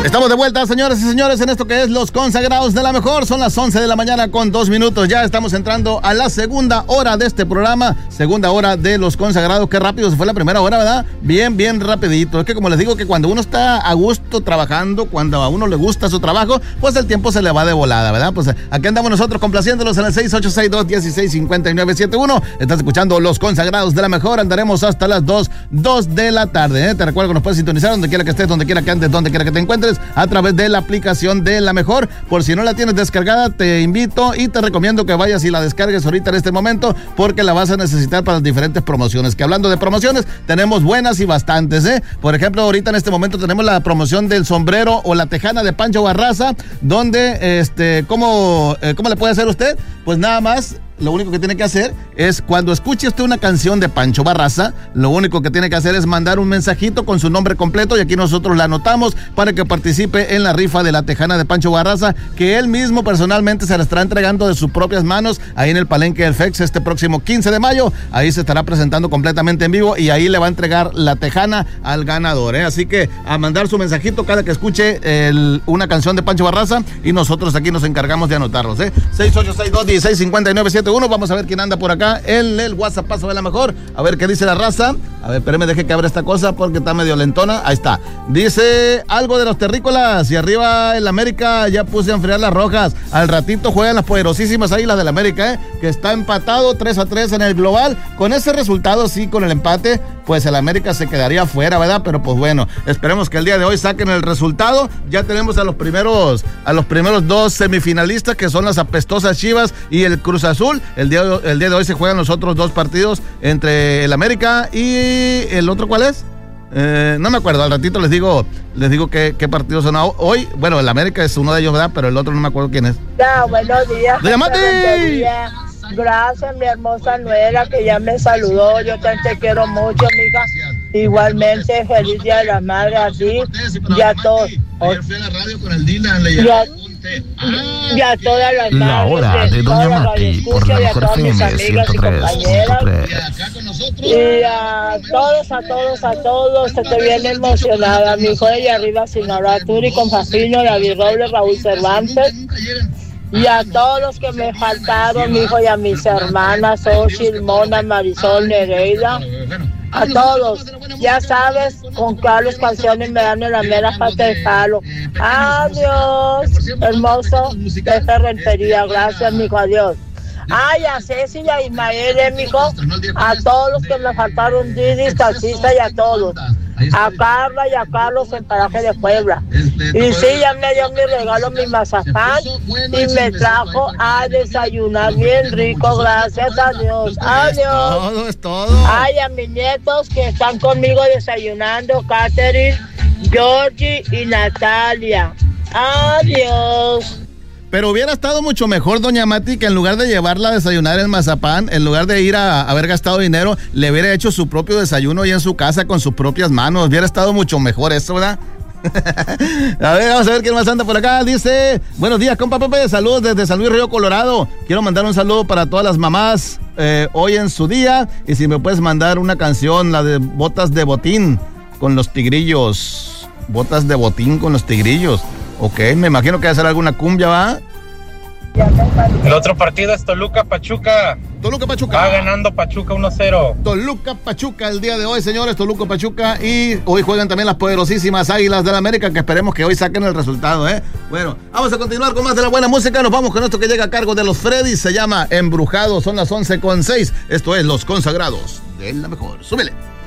Estamos de vuelta, señoras y señores, en esto que es Los Consagrados de la Mejor. Son las 11 de la mañana con 2 minutos. Ya estamos entrando a la segunda hora de este programa. Segunda hora de Los Consagrados. Qué rápido se fue la primera hora, ¿verdad? Bien rapidito. Es que como les digo que cuando uno está a gusto trabajando, cuando a uno le gusta su trabajo, pues el tiempo se le va de volada, ¿verdad? Pues aquí andamos nosotros complaciéndolos en el 6862-165971. Estás escuchando Los Consagrados de la Mejor. Andaremos hasta las 2 de la tarde, ¿eh? Te recuerdo que nos puedes sintonizar donde quiera que estés, donde quiera que andes, donde quiera que te encuentres, a través de la aplicación de La Mejor. Por si no la tienes descargada, te invito y te recomiendo que vayas y la descargues ahorita en este momento, porque la vas a necesitar para las diferentes promociones. Que hablando de promociones, tenemos buenas y bastantes, ¿eh? Por ejemplo, ahorita en este momento tenemos la promoción del sombrero o la tejana de Pancho Barraza, donde, ¿cómo le puede hacer usted? Pues nada más, lo único que tiene que hacer es, cuando escuche usted una canción de Pancho Barraza, lo único que tiene que hacer es mandar un mensajito con su nombre completo, y aquí nosotros la anotamos para que participe en la rifa de la tejana de Pancho Barraza, que él mismo personalmente se la estará entregando de sus propias manos ahí en el Palenque del FEX este próximo 15 de mayo. Ahí se estará presentando completamente en vivo y ahí le va a entregar la tejana al ganador, ¿eh? Así que a mandar su mensajito cada que escuche una canción de Pancho Barraza, y nosotros aquí nos encargamos de anotarlos, ¿eh? 6862-165971. Vamos a ver quién anda por acá en el WhatsApp Paso de la Mejor. A ver qué dice la raza. A ver, espérame, deje que abra esta cosa porque está medio lentona. Ahí está. Dice algo de los terrícolas. Y arriba el América ya puse a enfriar las rojas. Al ratito juegan las poderosísimas Águilas del América, que está empatado 3-3 en el global. Con ese resultado, sí, con el empate, pues el América se quedaría fuera, ¿verdad? Pero pues bueno, esperemos que el día de hoy saquen el resultado. Ya tenemos a los primeros dos semifinalistas, que son las apestosas Chivas y el Cruz Azul. El día de hoy se juegan los otros dos partidos entre el América y el otro, ¿cuál es? No me acuerdo, al ratito les digo qué partidos son hoy. Bueno, el América es uno de ellos, ¿verdad? Pero el otro no me acuerdo quién es. Ya, buenos días. ¡Doña Mati! Gracias, mi hermosa nuera, que ya me saludó. Yo te quiero mucho, amiga. Igualmente, feliz Día de la Madre a ti y a todos. Ayer fui a la radio con el Dylan, le y a todas las madres, la hora de Doña Mati por La Mejor FM 103.3. Y a todos, estoy bien emocionada. Mi hijo de arriba, Sinaloa, Turi, con Faciño, David Robles, Raúl Cervantes. Y a todos los que me faltaron, mi hijo, y a mis hermanas, Xochitl, Mona, Marisol, Nereida. A todos, ya sabes con cuáles canciones me dan en la mera parte del palo. Adiós, hermoso de Ferretería. Gracias, mijo, adiós. Ay, a Ceci y a Ismael, mijo, a todos los que me faltaron, Didi, taxista, y a todos. A Carla y a Carlos en Paraje de Puebla. Y sí, ya me dio mi regalo, mi mazapán, y me trajo a desayunar bien rico. Gracias a Dios. Adiós. Es todo. Ay, a mis nietos que están conmigo desayunando, Catherine, Georgie y Natalia. Adiós. Pero hubiera estado mucho mejor, doña Mati, que en lugar de llevarla a desayunar el mazapán, en lugar de ir a haber gastado dinero, le hubiera hecho su propio desayuno ahí en su casa con sus propias manos. Hubiera estado mucho mejor eso, ¿verdad? A ver, vamos a ver quién más anda por acá. Dice, buenos días, compa Pepe, saludos desde San Luis Río Colorado. Quiero mandar un saludo para todas las mamás hoy en su día. Y si me puedes mandar una canción, la de Botas de Botín con los Tigrillos. Botas de Botín con los Tigrillos. Ok, me imagino que va a ser alguna cumbia, ¿va? El otro partido es Toluca-Pachuca. Toluca-Pachuca. Va ganando Pachuca 1-0. Toluca-Pachuca el día de hoy, señores. Toluca-Pachuca. Y hoy juegan también las poderosísimas Águilas del América, que esperemos que hoy saquen el resultado, ¿eh? Bueno, vamos a continuar con más de la buena música. Nos vamos con esto que llega a cargo de los Freddy. Se llama Embrujados. Son las 11:06. Esto es Los Consagrados de La Mejor. Súbele.